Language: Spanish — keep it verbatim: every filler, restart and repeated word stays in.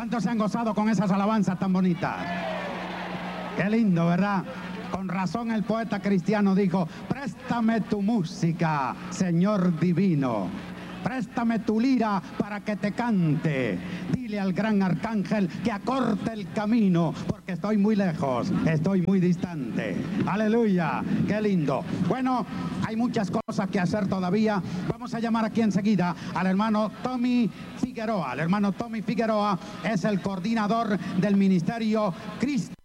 ¿Cuántos se han gozado con esas alabanzas tan bonitas? Qué lindo, ¿verdad? Con razón el poeta cristiano dijo: préstame tu música, Señor divino. Préstame tu lira para que te cante. Dile al gran arcángel que acorte el camino, porque estoy muy lejos, estoy muy distante. Aleluya, qué lindo. Bueno, hay muchas cosas que hacer todavía. Vamos a llamar aquí enseguida al hermano Tommy Figueroa. El hermano Tommy Figueroa es el coordinador del ministerio Cristo